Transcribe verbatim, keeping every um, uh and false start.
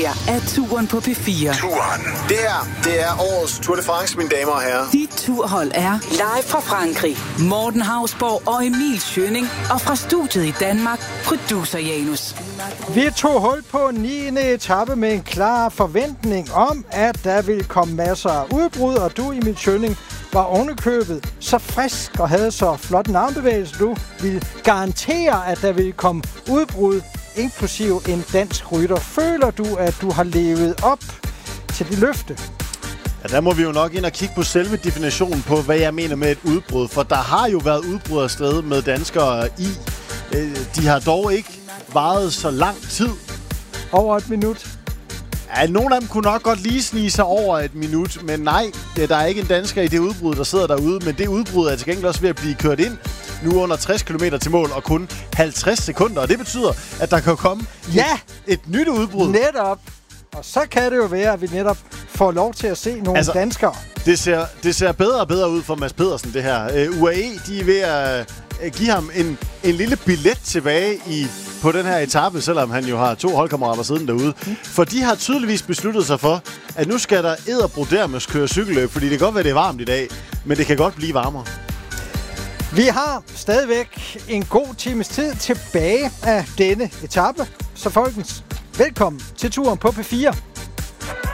her er Turen på P fire. Turen. Det her, det er årets Tour de France, mine damer og herrer. Dit turhold er live fra Frankrig. Morten Hausborg og Emil Schønning. Og fra studiet i Danmark, producer Janus. Vi tog hul på niende etape med en klar forventning om, at der ville komme masser af udbrud, og du, Emil Schønning, var ovenikøbet så frisk og havde så flot en armbevægelse, du ville garantere, at der ville komme udbrud, inklusive en dansk rytter. Føler du, at du har levet op til det løfte? Ja, der må vi jo nok ind og kigge på selve definitionen på, hvad jeg mener med et udbrud. For der har jo været udbrud afsted med danskere i. De har dog ikke varet så lang tid. Over et minut? Ja, nogle af dem kunne nok godt lige snige sig over et minut, men nej, der er ikke en dansker i det udbrud, der sidder derude. Men det udbrud er til gengæld også ved at blive kørt ind nu under tres kilometer til mål og kun halvtreds sekunder. Og det betyder, at der kan komme ja! et, et nyt udbrud. Netop. Og så kan det jo være, at vi netop får lov til at se nogle altså, danskere. Det ser, det ser bedre og bedre ud for Mads Pedersen, det her. Uh, U A E, de er ved at uh, give ham en, en lille billet tilbage i, på den her etape, selvom han jo har to holdkammerater siden derude. Mm. For de har tydeligvis besluttet sig for, at nu skal der edderbrodermes køre cykelløb, fordi det kan godt være, det er varmt i dag, men det kan godt blive varmere. Vi har stadigvæk en god times tid tilbage af denne etape. Så folkens, velkommen til Turen på P fire.